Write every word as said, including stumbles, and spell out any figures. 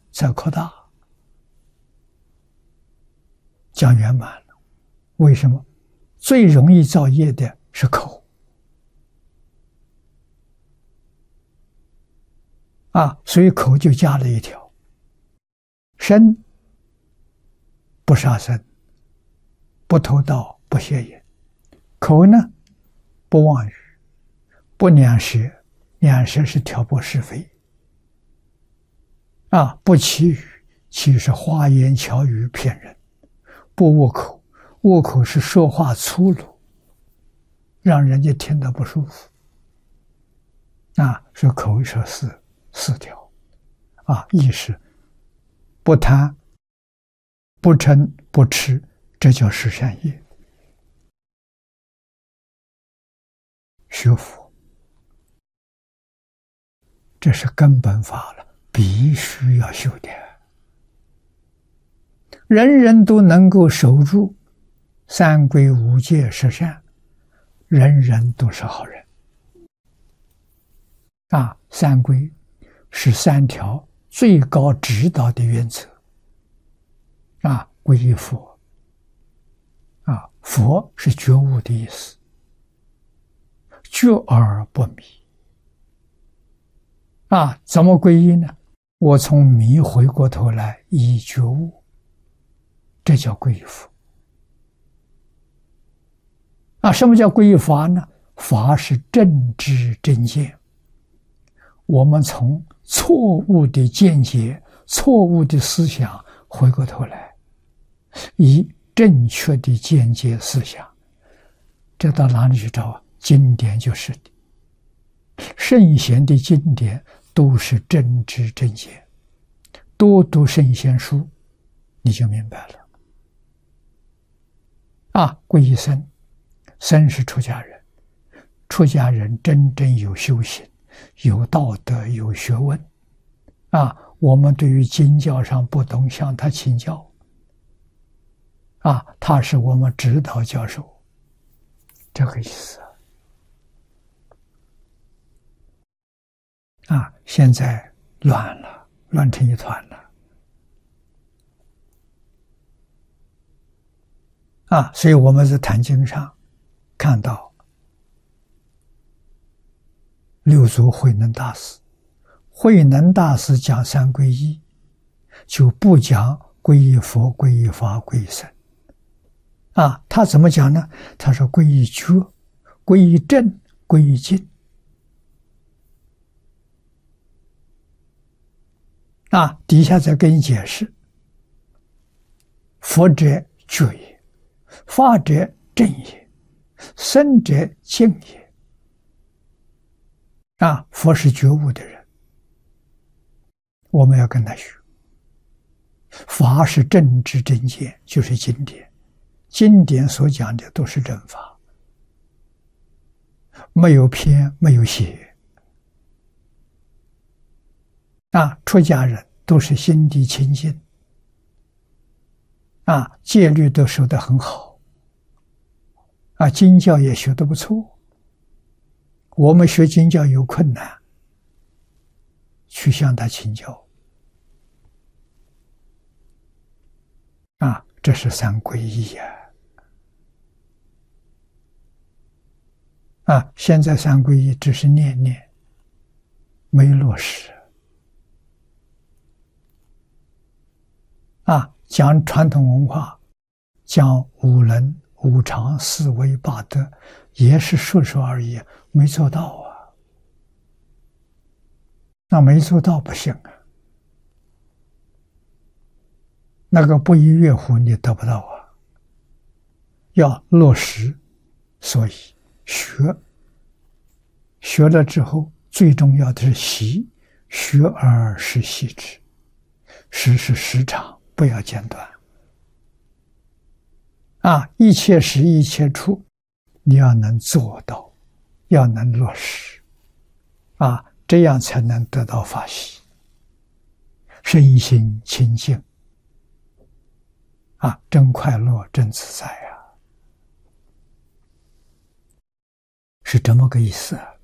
才扩大，讲圆满了。为什么？最容易造业的是口啊，所以口就加了一条：身不杀生，不偷盗，不邪淫；口呢，不妄语，不两舌，两舌是挑拨是非啊，不绮语，绮语是花言巧语骗人；不恶口，恶口是说话粗鲁，让人家听得不舒服啊。说口舌四四条啊，意是不贪、不嗔、不痴，这叫十善业。学佛，这是根本法了，必须要修的。人人都能够守住三规五戒十善，人人都是好人啊。三规是三条最高指导的原则啊，皈依佛啊，佛是觉悟的意思，觉而不迷啊。怎么皈依呢？我从迷回过头来依觉悟，这叫皈依佛啊。什么叫皈依法呢？法是正知正见，我们从错误的见解、错误的思想回过头来，以正确的见解思想，这到哪里去找啊？经典就是的，圣贤的经典都是正知正见，多读圣贤书，你就明白了啊。皈依僧，僧是出家人，出家人真正有修行，有道德，有学问啊。我们对于经教上不懂，向他请教啊，他是我们指导教授，这个意思啊。现在乱了，乱成一团了啊。所以我们在谈经上看到六祖慧能大师，慧能大师讲三皈依，就不讲皈依佛、皈依法、皈依僧啊。他怎么讲呢？他说皈依觉、皈依正、皈依净啊。底下再给你解释：佛者觉也，法者正也，僧者净也啊。佛是觉悟的人，我们要跟他学；法是正知正见，就是经典，经典所讲的都是正法，没有偏，没有邪啊。出家人都是心地清净啊，戒律都守得很好啊，经教也学得不错。我们学经教有困难，去向他请教啊。这是三皈依啊。啊，现在三皈依只是念念，没落实啊。讲传统文化，讲五伦、五常、四维、八德，也是说说而已，没做到啊。那没做到不行啊，那个不亦乐乎你得不到啊。要落实，所以学学了之后，最重要的是习，学而时习之，时是时常，不要间断啊。一切时一切处，你要能做到，要能落实啊，这样才能得到法喜，身心清净啊，真快乐，真自在啊，是这么个意思啊。